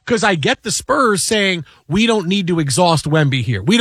Because I get the Spurs saying we don't need to exhaust Wemby here. We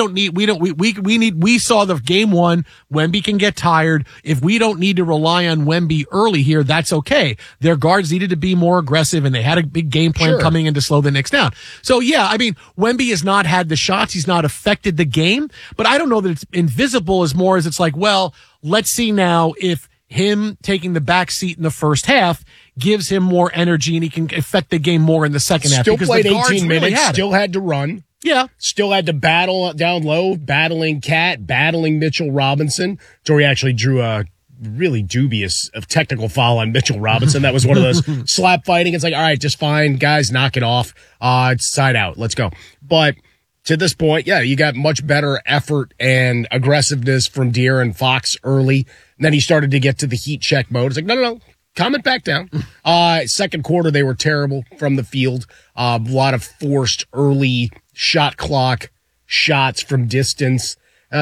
saw the game one. Wemby can get tired. If we don't need to rely on Wemby early here, that's okay. Their guards needed to be more aggressive, and they had a big game plan coming in to slow the Knicks down. So yeah, I mean, Wemby has not had the shots. He's not affected the game, but I don't know that it's invisible as more as it's like, well, let's see now if him taking the back seat in the first half gives him more energy and he can affect the game more in the second half. Still because played the guards 18 really minutes, still had to run. Yeah. Still had to battle down low, battling Cat, battling Mitchell Robinson. Jory actually drew a really dubious technical foul on Mitchell Robinson. That was one of those slap fighting. It's like, all right, just fine, guys, knock it off. It's side out. Let's go. But to this point, yeah, you got much better effort and aggressiveness from De'Aaron Fox early. And then he started to get to the heat check mode. It's like, no, calm it back down. Second quarter, they were terrible from the field. A lot of forced early shot clock shots from distance.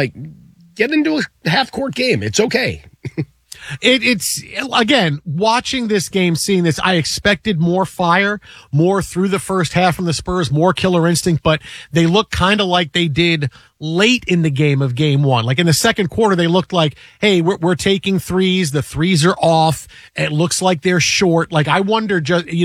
Get into a half-court game. It's okay. It's again, watching this game, seeing this, I expected more fire, more through the first half from the Spurs, more killer instinct, but they look kind of like they did late in the game of game one. Like in the second quarter, they looked like, hey, we're taking threes. The threes are off. It looks like they're short. Like I wonder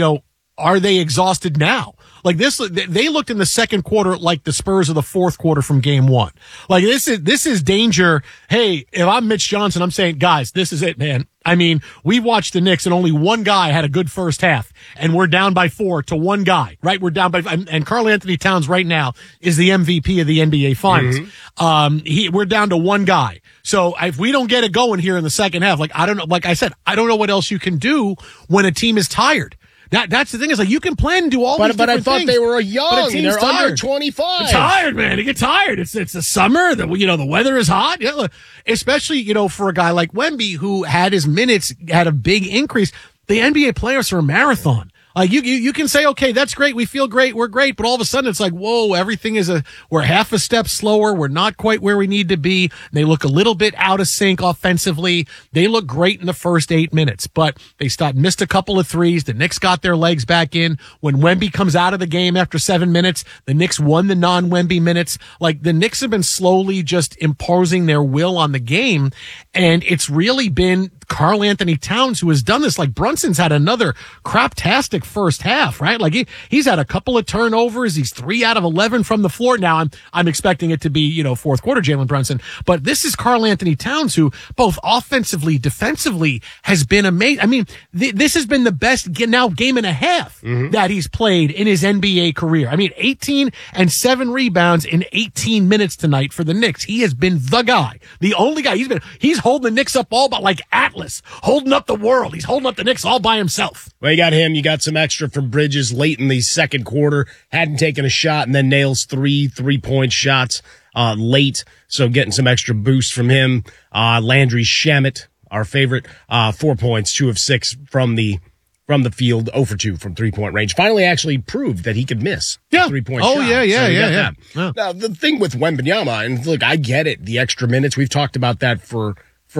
are they exhausted now? Like this, they looked in the second quarter like the Spurs of the fourth quarter from game one. Like this is danger. Hey, if I'm Mitch Johnson, I'm saying, guys, this is it, man. I mean, we watched the Knicks and only one guy had a good first half and we're down by 4 to one guy, right? We're down by, and Karl Anthony Towns right now is the MVP of the NBA Finals. Mm-hmm. We're down to one guy. So if we don't get it going here in the second half, like I don't know, like I said, I don't know what else you can do when a team is tired. That's the thing is like you can plan and do all these different things. But I thought they were young. They're under 25. They're tired, man. They get tired. It's the summer. The weather is hot. Yeah, especially for a guy like Wemby who had his minutes had a big increase. The NBA playoffs are a marathon. Like you can say, okay, that's great. We feel great. We're great. But all of a sudden it's like, whoa, everything we're half a step slower. We're not quite where we need to be. They look a little bit out of sync offensively. They look great in the first 8 minutes, but they missed a couple of threes. The Knicks got their legs back in. When Wemby comes out of the game after 7 minutes, the Knicks won the non-Wemby minutes. Like the Knicks have been slowly just imposing their will on the game. And it's really been Karl Anthony Towns who has done this. Like Brunson's had another craptastic first half, right? Like he's had a couple of turnovers. He's 3 out of 11 from the floor. Now I'm expecting it to be, fourth quarter Jalen Brunson, but this is Karl Anthony Towns who both offensively, defensively has been amazing. I mean, this has been the best now game and a half that he's played in his NBA career. I mean, 18 and 7 rebounds in 18 minutes tonight for the Knicks. He has been the guy, the only guy. He's holding the Knicks up all but like Atlas, holding up the world. He's holding up the Knicks all by himself. Well, you got him. You got some extra from Bridges late in the second quarter. Hadn't taken a shot and then nails 3-point shots late. So getting some extra boost from him. Landry Shamet, our favorite, 4 points, 2 of 6 from the field, 0 for 2 from 3-point range. Finally actually proved that he could miss a 3-point shot. Oh, yeah. Now, the thing with Wembanyama, and look, I get it, the extra minutes. We've talked about that for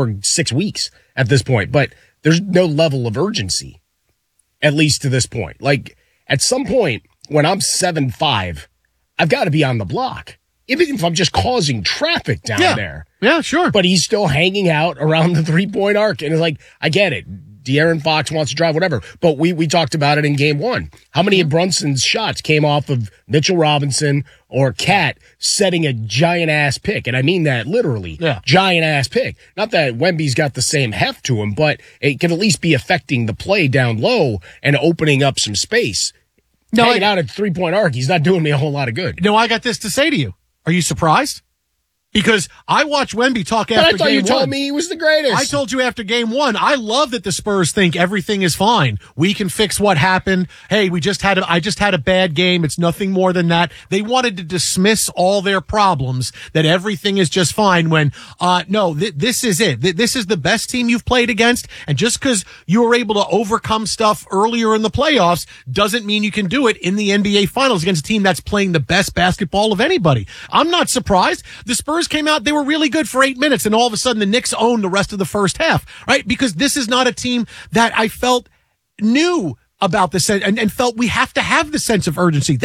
6 weeks at this point, but there's no level of urgency. At least to this point. Like, at some point, when I'm 7'5", I've got to be on the block. Even if I'm just causing traffic down there. Yeah, sure. But he's still hanging out around the 3-point arc. And it's like, I get it. De'Aaron Fox wants to drive, whatever. But we talked about it in game one. How many of Brunson's shots came off of Mitchell Robinson or Cat setting a giant-ass pick? And I mean that literally. Yeah. Giant-ass pick. Not that Wemby's got the same heft to him, but it can at least be affecting the play down low and opening up some space. Hanging out at 3-point arc, he's not doing me a whole lot of good. No, I got this to say to you. Are you surprised? Because I watched Wemby talk after game one. But I thought you told me he was the greatest. I told you after game one. I love that the Spurs think everything is fine. We can fix what happened. Hey, I just had a bad game. It's nothing more than that. They wanted to dismiss all their problems, that everything is just fine when, no, this is it. This is the best team you've played against. And just because you were able to overcome stuff earlier in the playoffs doesn't mean you can do it in the NBA Finals against a team that's playing the best basketball of anybody. I'm not surprised. The Spurs came out, they were really good for 8 minutes, and all of a sudden the Knicks owned the rest of the first half, right? Because this is not a team that I felt knew about this and felt we have to have the sense of urgency.